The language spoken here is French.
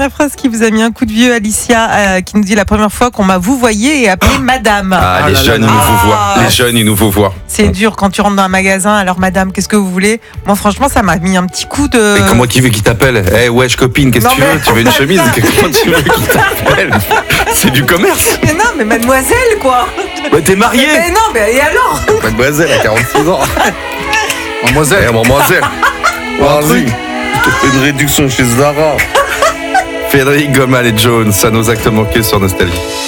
première phrase qui vous a mis un coup de vieux, Alicia, qui nous dit la première fois qu'on m'a vouvoyé et appelé madame. Les jeunes, ils nous vouvoient. Les jeunes, ils nous vouvoient. C'est dur quand tu rentres dans un magasin. Alors, madame, qu'est-ce que vous voulez? Moi, franchement, ça m'a mis un petit coup de. Mais comment qui veut qu'il t'appelle? Wesh, copine, qu'est-ce que tu veux? Tu veux une chemise? Comment tu veux qu'il t'appelle? C'est du commerce. Mais non, mais mademoiselle, quoi. Ouais, t'es mariée. Mais non, mais et alors? Mademoiselle à 46 ans. Mademoiselle. Mademoiselle. Vas-y. Je te fais une réduction chez Zara. Frédéric Gomal et Jones, ça nos actes manqués sur Nostalgie.